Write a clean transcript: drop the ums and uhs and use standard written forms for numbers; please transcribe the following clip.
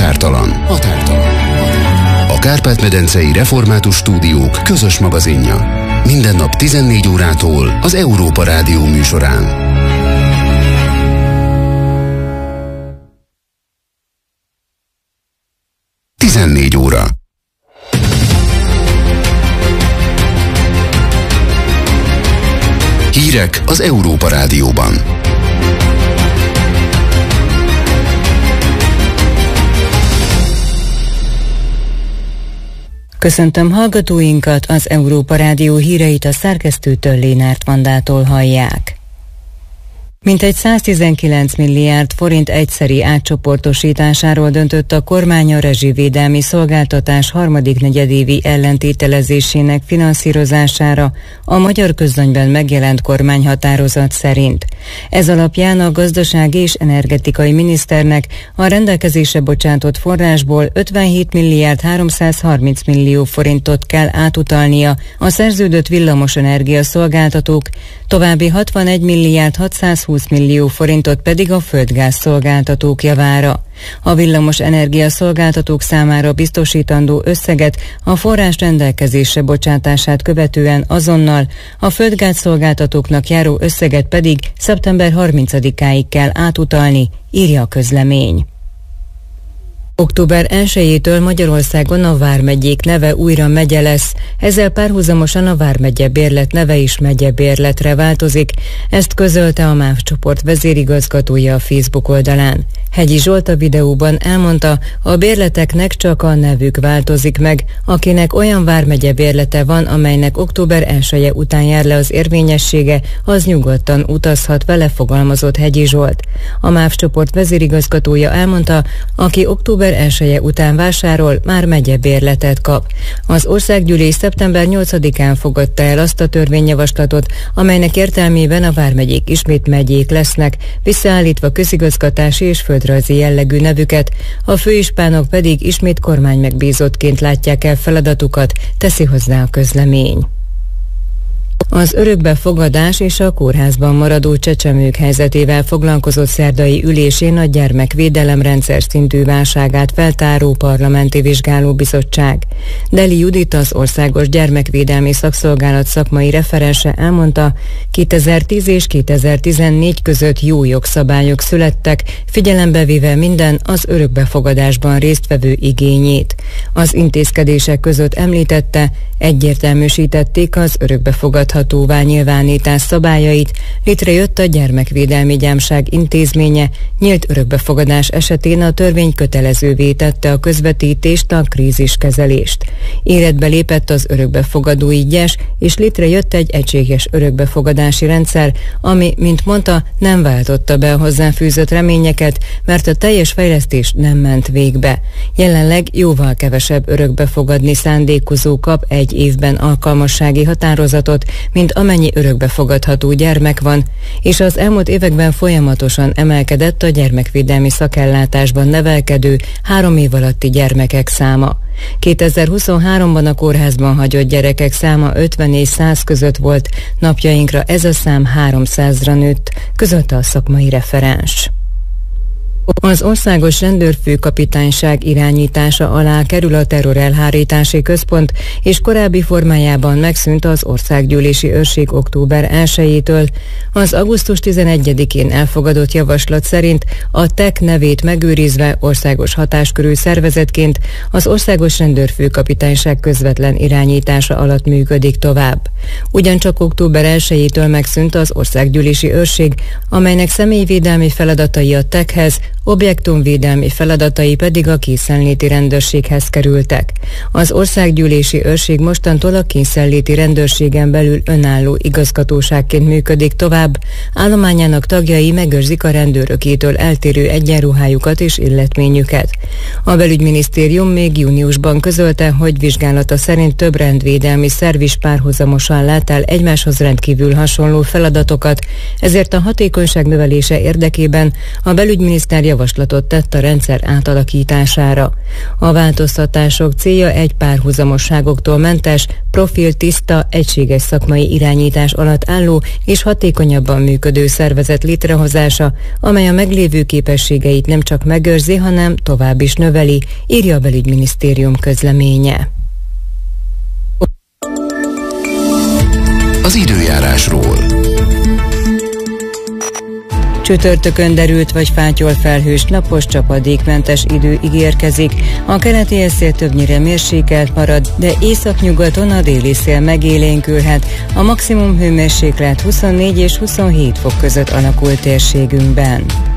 Határtalan. A Kárpát-medencei Református Stúdiók közös magazinja. Minden nap 14 órától az Európa Rádió műsorán. Óra. Hírek az Európa Rádióban. Köszöntöm hallgatóinkat, az Európa Rádió híreit a szerkesztőtől, Lénárt Vandától hallják. Mintegy 119 milliárd forint egyszeri átcsoportosításáról döntött a kormány a rezsivédelmi szolgáltatás harmadik negyedévi ellentételezésének finanszírozására a Magyar Közlönyben megjelent kormányhatározat szerint. Ez alapján a gazdasági és energetikai miniszternek a rendelkezésre bocsátott forrásból 57 milliárd 330 millió forintot kell átutalnia a szerződött villamosenergia szolgáltatók, további 61 milliárd 620 millió forintot pedig a földgáz szolgáltatók javára. A villamos energia szolgáltatók számára biztosítandó összeget a forrás rendelkezésre bocsátását követően azonnal, a földgáz szolgáltatóknak járó összeget pedig szeptember 30-áig kell átutalni, írja a közlemény. Október 1-től Magyarországon a vármegyék neve újra megye lesz, ezzel párhuzamosan a vármegye bérlet neve is megyebérletre változik, ezt közölte a MÁV csoport vezérigazgatója a Facebook oldalán. Hegyi Zsolt a videóban elmondta, a bérleteknek csak a nevük változik meg, akinek olyan vármegye bérlete van, amelynek október 1-e után jár le az érvényessége, az nyugodtan utazhat vele, fogalmazott Hegyi Zsolt. A MÁV csoport vezérigazgatója elmondta, aki október 1-e után vásárol, már megyebérletet kap. Az országgyűlés szeptember 8-án fogadta el azt a törvényjavaslatot, amelynek értelmében a vármegyék ismét megyék lesznek, visszaállítva közigazgatási és földrajzi jellegű nevüket, a főispánok pedig ismét kormánymegbízottként látják el feladatukat, teszi hozzá a közlemény. Az örökbefogadás és a kórházban maradó csecsemők helyzetével foglalkozott szerdai ülésén a gyermekvédelem rendszer szintű válságát feltáró parlamenti vizsgálóbizottság. Deli Judit, az Országos Gyermekvédelmi Szakszolgálat szakmai referense elmondta, 2010 és 2014 között jó jogszabályok születtek, figyelembe véve minden az örökbefogadásban résztvevő igényét. Az intézkedések között említette, egyértelműsítették az örökbefogadhatóvá nyilvánítás szabályait, létrejött a Gyermekvédelmi Gyámság intézménye, nyílt örökbefogadás esetén a törvény kötelezővé tette a közvetítést, a kríziskezelést. Életbe lépett az örökbefogadói gyes, és létrejött egy egységes örökbefogadási rendszer, ami, mint mondta, nem váltotta be a hozzáfűzött reményeket, mert a teljes fejlesztés nem ment végbe. Jelenleg jóval kevesebb örökbefogadni szándékozó kap egy évben alkalmassági határozatot, mint amennyi örökbefogadható gyermek van, és az elmúlt években folyamatosan emelkedett a gyermekvédelmi szakellátásban nevelkedő 3 év alatti gyermekek száma. 2023-ban a kórházban hagyott gyerekek száma 50 és 100 között volt, napjainkra ez a szám 300-ra nőtt, közölte a szakmai referens. Az Országos Rendőrfőkapitányság irányítása alá kerül a Terrorelhárítási Központ, és korábbi formájában megszűnt az Országgyűlési Őrség október 1-től. Az augusztus 11-én elfogadott javaslat szerint a TEK nevét megőrizve országos hatáskörű szervezetként az Országos Rendőrfőkapitányság közvetlen irányítása alatt működik tovább. Ugyancsak október 1-től megszűnt az Országgyűlési Őrség, amelynek személyvédelmi feladatai a TEK-hez, objektumvédelmi feladatai pedig a készenléti rendőrséghez kerültek. Az Országgyűlési Őrség mostantól a készenléti rendőrségen belül önálló igazgatóságként működik tovább, állományának tagjai megőrzik a rendőrökétől eltérő egyenruhájukat és illetményüket. A belügyminisztérium még júniusban közölte, hogy vizsgálata szerint több rendvédelmi szerv is párhuzamosan lát el egymáshoz rendkívül hasonló feladatokat, ezért a hatékonyság növelése érdekében a belügyminiszter javaslatot tett a rendszer átalakítására. A változtatások célja egy párhuzamosságoktól mentes, profiltiszta, egységes szakmai irányítás alatt álló és hatékonyabban működő szervezet létrehozása, amely a meglévő képességeit nem csak megőrzi, hanem tovább is növeli, írja a belügyminisztérium közleménye. Az időjárásról. Csütörtökön derült vagy fátyol felhős, napos, csapadékmentes idő ígérkezik. A keleti eszél többnyire mérsékelt marad, de északnyugaton a déli szél megélénkülhet. A maximum hőmérséklet 24 és 27 fok között alakul térségünkben.